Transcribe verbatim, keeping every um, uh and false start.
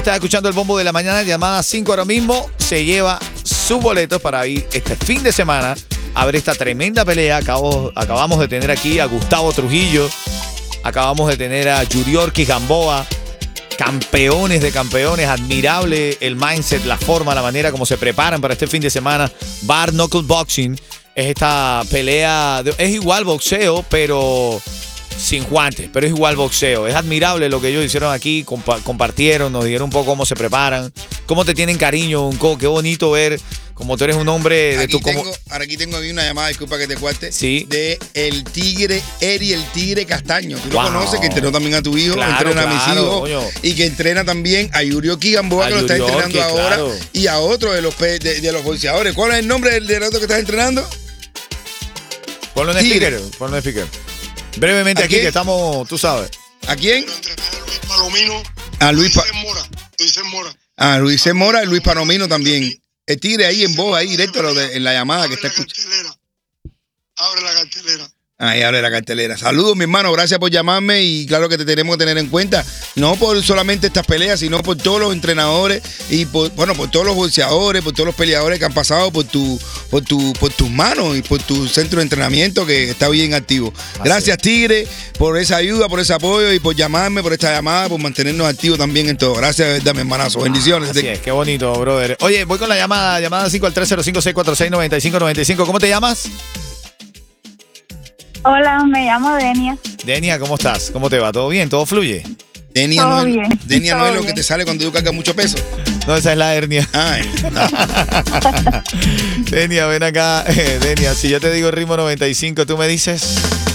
Está escuchando el bombo de la mañana, llamada cinco ahora mismo. Se lleva sus boletos para ir este fin de semana a ver esta tremenda pelea. Acabo, acabamos de tener aquí a Gustavo Trujillo. Acabamos de tener a Yuriorkis Gamboa. Campeones de campeones. Admirable el mindset, la forma, la manera como se preparan para este fin de semana. Bar Knuckle Boxing. Es esta pelea, de, es igual boxeo, pero sin guantes, pero es igual boxeo. Es admirable lo que ellos hicieron aquí, compa- compartieron, nos dijeron un poco cómo se preparan, cómo te tienen cariño, Unco. Qué bonito ver como tú eres un hombre de aquí tu... Tengo, Como... Ahora aquí tengo a mí una llamada, disculpa que te cueste, sí. de el tigre, Eri, el tigre Castaño. Tú Wow. lo conoces, que entrenó también a tu hijo, Claro, entrena claro, a mis hijos, coño. y que entrena también a Yuriorkis Gamboa, A que lo está Yuriorkis, entrenando ahora, claro. y a otro de los, pe- de, de los boxeadores. ¿Cuál es el nombre del, del otro que estás entrenando? Ponlo en Tigre. speaker, ponlo en speaker. Brevemente ¿A aquí quién? que estamos, tú sabes. ¿A quién? Luis Palomino. A Luis, pa- Luis Mora. Luis Mora. a Luis C. Mora y Luis Palomino también. El tigre ahí en voz, ahí directo lo de- en la llamada que Abre está la escuchando. cartelera. Abre la cartelera. Ahí abre la cartelera. Saludos, mi hermano. Gracias por llamarme y claro que te tenemos que tener en cuenta. No por solamente estas peleas, sino por todos los entrenadores y por, bueno, por todos los boxeadores, por todos los peleadores que han pasado por tu, por tu, por tus manos y por tu centro de entrenamiento que está bien activo. Gracias, Tigre, por esa ayuda, por ese apoyo y por llamarme, por esta llamada, por mantenernos activos también en todo. Gracias, de verdad, mi hermanazo. Bendiciones. Así es, qué bonito, brother. Oye, voy con la llamada, llamada cinco al tres cero cinco seis cuatro seis nueve cinco nueve cinco. ¿Cómo te llamas? Hola, me llamo Denia. Denia, ¿cómo estás? ¿Cómo te va? ¿Todo bien? ¿Todo fluye? Denia Todo no, es, bien, Denia no todo es lo que bien. te sale cuando tú cargas mucho peso. No, esa es la hernia. Ay, Denia, ven acá. Eh, Denia, si yo te digo ritmo noventa y cinco, ¿tú me dices?